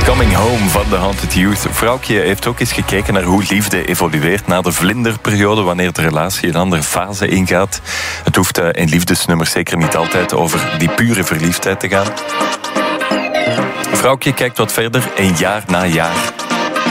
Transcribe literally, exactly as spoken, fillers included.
Coming Home van The Haunted Youth. Vrouwtje heeft ook eens gekeken naar hoe liefde evolueert na de vlinderperiode, wanneer de relatie een andere fase ingaat. Het hoeft in liefdesnummers zeker niet altijd over die pure verliefdheid te gaan. Vrouwtje kijkt wat verder, een jaar na jaar.